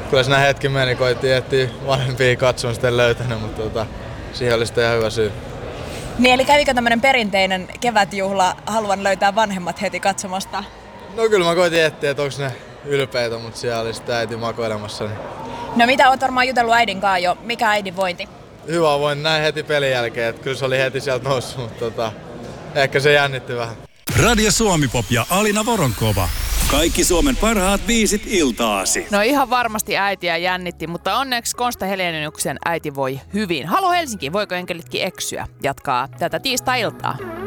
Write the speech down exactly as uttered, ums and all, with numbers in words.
kyllä siinä hetki meni, koitiin etsiä vanhempia katsomaan, sitten löytänyt, mutta tota, siihen oli sitten ihan hyvä syy. Niin, eli kävikö tämmöinen perinteinen kevätjuhla, haluan löytää vanhemmat heti katsomasta? No kyllä mä koitin etsiä, että onko ne ylpeitä, mutta siellä oli sitä äiti makoilemassa. Niin. No mitä oot varmaan jutellut äidin kanssa jo, mikä äidin vointi? Hyvä voin näin heti pelin jälkeen, että kyllä se oli heti sieltä noussut, mutta tota, ehkä se jännitti vähän. Radio Suomi-pop ja Alina Voronkova. Kaikki Suomen parhaat biisit iltaasi. No ihan varmasti äitiä jännitti, mutta onneksi Konsta Heleniuksen äiti voi hyvin. Halo Helsinki, voiko enkelitkin eksyä? Jatkaa tätä tiistai-iltaa.